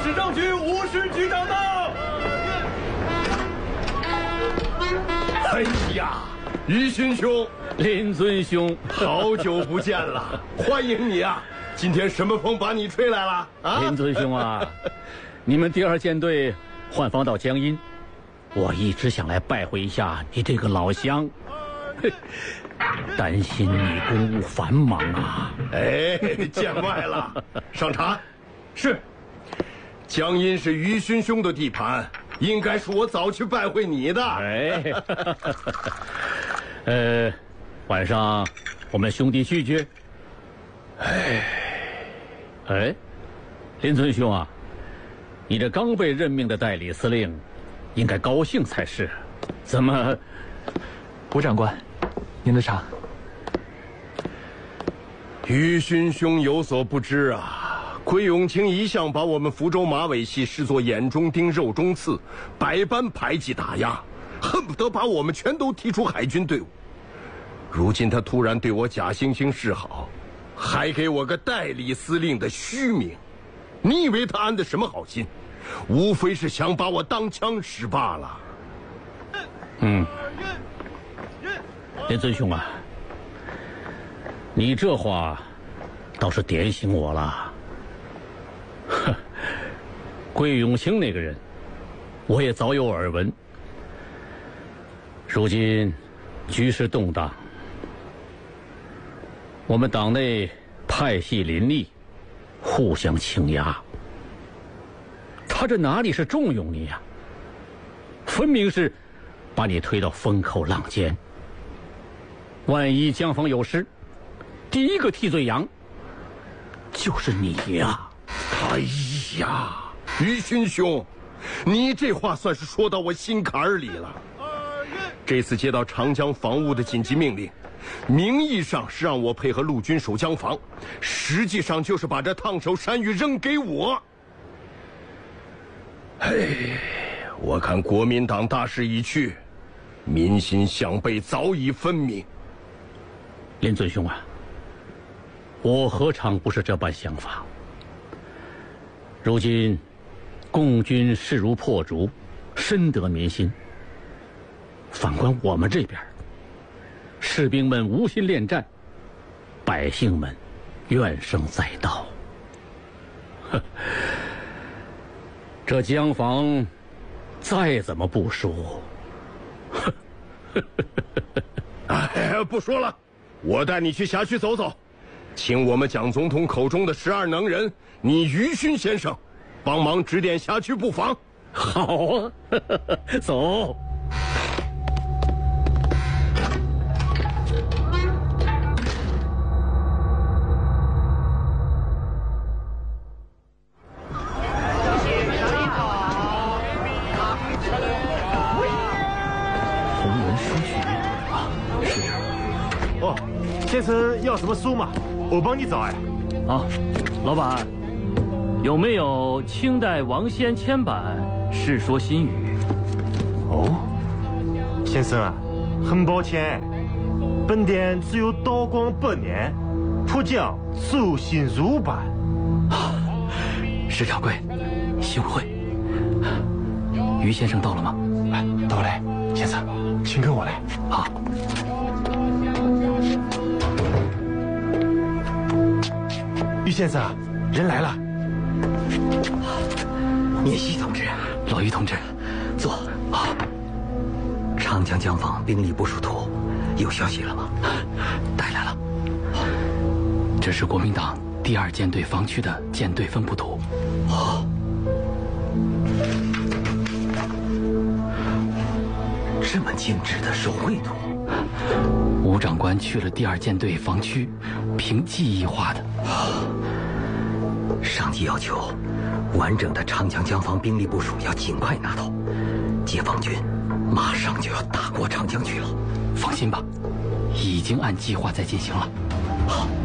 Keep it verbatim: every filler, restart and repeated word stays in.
市政局吴市局长到。 哎呀，于勋兄， 林尊兄， 好久不见了，欢迎你啊！今天什么风把你吹来了啊？ 林尊兄啊，你们第二舰队换防到江阴，我一直想来拜会一下你这个老乡，担心你公务繁忙啊。 哎，见外了，上茶。 是。 江阴是于勋兄的地盘，应该是我早去拜会你的。 哎，呃，晚上我们兄弟聚聚。 哎， 哎，林尊兄啊，你这刚被任命的代理司令，应该高兴才是。怎么？ 吴长官，您的茶。 于勋兄有所不知啊，桂永清一向把我们福州马尾系视作眼中钉、肉中刺，百般排挤打压，恨不得把我们全都踢出海军队伍。如今他突然对我假惺惺示好，还给我个代理司令的虚名，你以为他安的什么好心？无非是想把我当枪使罢了。 嗯，林尊兄啊，你这话倒是点醒我了。呵，桂永清那个人，我也早有耳闻。如今局势动荡，我们党内派系林立，互相倾轧。他这哪里是重用你呀、啊？分明是把你推到风口浪尖。万一江防有失，第一个替罪羊就是你呀！ 哎呀，于勋兄，你这话算是说到我心坎儿里了。这次接到长江防务的紧急命令，名义上是让我配合陆军守江防，实际上就是把这烫手山芋扔给我。哎，我看国民党大势已去，民心向背早已分明。 林尊兄啊，我何尝不是这般想法？如今共军势如破竹，深得民心。反观我们这边，士兵们无心恋战，百姓们怨声载道。呵，这江防再怎么部署， 哎，不说了，我带你去辖区走走，请我们蒋总统口中的十二能人，你于勋先生，帮忙指点辖区布防。 好啊，走。 先生要什么书嘛？我帮你找哎。 啊，老板，有没有清代王先签版《世说新语》？ 哦，先生啊，很抱歉，本店只有道光八年浦江周新儒版。 啊，石掌柜，幸会。于先生到了吗？ 哎，到了，先生，请跟我来。 好。 于先生，人来了。 聂西同志， 老于同志， 坐。啊，长江江防兵力部署图有消息了吗？带来了。 这是国民党第二舰队防区的舰队分布图。 哦，这么精致的手绘图。 吴长官去了第二舰队防区，凭记忆画的。 上级要求，完整的长江江防兵力部署要尽快拿到，解放军马上就要打过长江去了。 放心吧，已经按计划在进行了。 好。